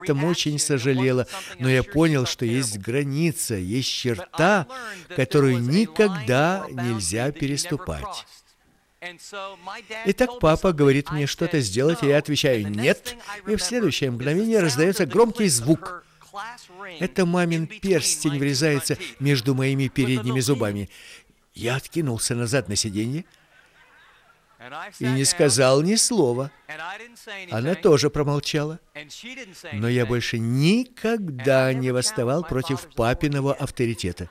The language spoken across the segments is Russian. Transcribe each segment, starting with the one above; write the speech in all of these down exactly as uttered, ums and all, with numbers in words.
этом очень сожалела, но я понял, что есть граница, есть черта, которую никогда нельзя переступать. Итак, папа говорит мне что-то сделать, и я отвечаю «нет», и в следующее мгновение раздается громкий звук. Это мамин перстень врезается между моими передними зубами. Я откинулся назад на сиденье и не сказал ни слова. Она тоже промолчала. Но я больше никогда не восставал против папиного авторитета.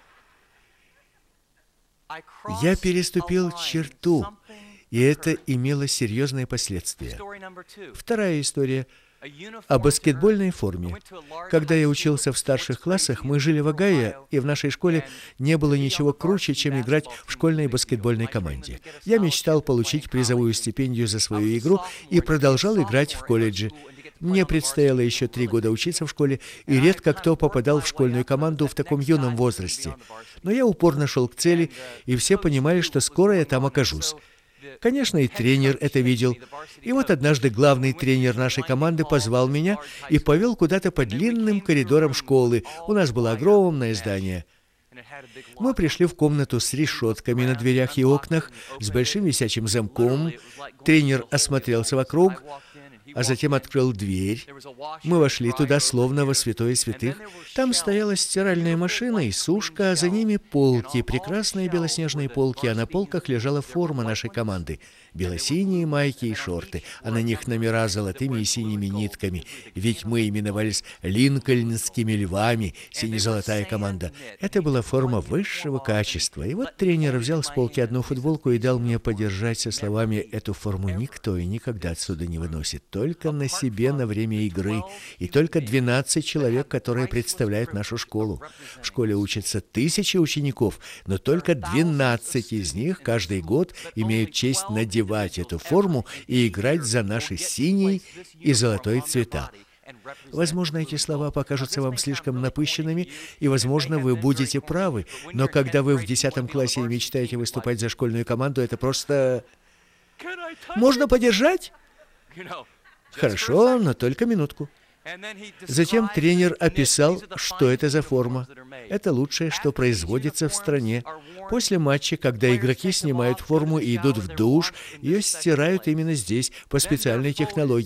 Я переступил черту, и это имело серьезные последствия. Вторая история о баскетбольной форме. Когда я учился в старших классах, мы жили в Огайо, и в нашей школе не было ничего круче, чем играть в школьной баскетбольной команде. Я мечтал получить призовую стипендию за свою игру и продолжал играть в колледже. Мне предстояло еще три года учиться в школе, и редко кто попадал в школьную команду в таком юном возрасте. Но я упорно шел к цели, и все понимали, что скоро я там окажусь. Конечно, и тренер это видел. И вот однажды главный тренер нашей команды позвал меня и повел куда-то по длинным коридорам школы. У нас было огромное здание. Мы пришли в комнату с решетками на дверях и окнах, с большим висячим замком. Тренер осмотрелся вокруг, а затем открыл дверь. Мы вошли туда, словно во святое святых. Там стояла стиральная машина и сушка, а за ними полки, прекрасные белоснежные полки, а на полках лежала форма нашей команды. Бело-синие майки и шорты, а на них номера золотыми и синими нитками. Ведь мы именовались линкольнскими львами, сине-золотая команда. Это была форма высшего качества. И вот тренер взял с полки одну футболку и дал мне подержать со словами: «Эту форму никто и никогда отсюда не выносит. Только на себе на время игры. И только двенадцать человек, которые представляют нашу школу. В школе учатся тысячи учеников, но только двенадцать из них каждый год имеют честь надевать эту форму и играть за наши синий и золотой цвета». Возможно, эти слова покажутся вам слишком напыщенными, и, возможно, вы будете правы, но когда вы в десятом классе и мечтаете выступать за школьную команду, это просто... Можно подержать? Хорошо, но только минутку. Затем тренер описал, что это за форма. Это лучшее, что производится в стране. После матча, когда игроки снимают форму и идут в душ, ее стирают именно здесь, по специальной технологии.